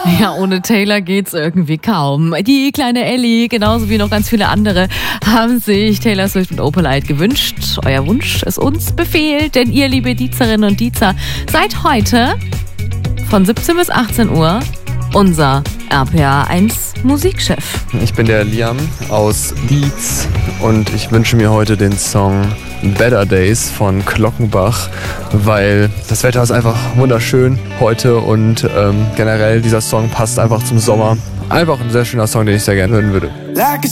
Ja, ohne Taylor geht's irgendwie kaum. Die kleine Ellie, genauso wie noch ganz viele andere, haben sich Taylor Swift und Opalite gewünscht. Euer Wunsch ist uns Befehl, denn ihr, liebe Diezerinnen und Diezer, seid heute von 17 bis 18 Uhr unser RPA 1 Musikchef. Ich bin der Liam aus Dietz und ich wünsche mir heute den Song Better Days von Glockenbach, weil das Wetter ist einfach wunderschön heute und generell dieser Song passt einfach zum Sommer. Einfach ein sehr schöner Song, den ich sehr gerne hören würde. Like a